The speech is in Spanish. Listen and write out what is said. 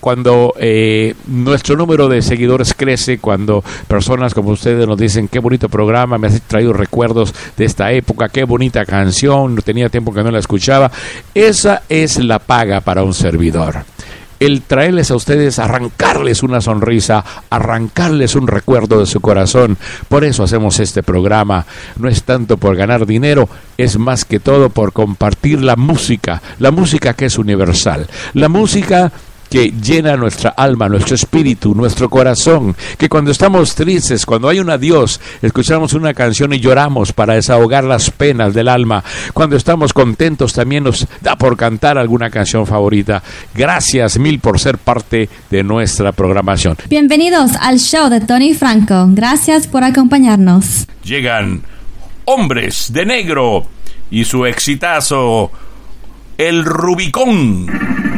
cuando nuestro número de seguidores crece, cuando personas como ustedes nos dicen qué bonito programa, me has traído recuerdos de esta época, qué bonita canción, tenía tiempo que no la escuchaba, esa es la paga para un servidor. El traerles a ustedes, arrancarles una sonrisa, arrancarles un recuerdo de su corazón. Por eso hacemos este programa. No es tanto por ganar dinero, es más que todo por compartir la música que es universal, la música que llena nuestra alma, nuestro espíritu, nuestro corazón, que cuando estamos tristes, cuando hay un adiós, escuchamos una canción y lloramos para desahogar las penas del alma. Cuando estamos contentos también nos da por cantar alguna canción favorita. Gracias mil por ser parte de nuestra programación. Bienvenidos al show de Tony Franco. Gracias por acompañarnos. Llegan Hombres de Negro y su exitazo, El Rubicón.